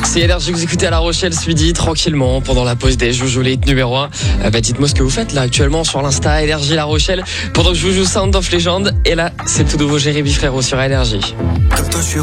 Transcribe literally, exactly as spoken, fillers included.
C'est Énergie que vous écoutez à La Rochelle ce midi, tranquillement, pendant la pause des Joujou Late numéro un. Euh, bah, dites-moi ce que vous faites là actuellement sur l'Insta Énergie La Rochelle, pendant que je vous joue Sound of Legend. Et là, c'est tout nouveau Jérémy Frérot sur Énergie.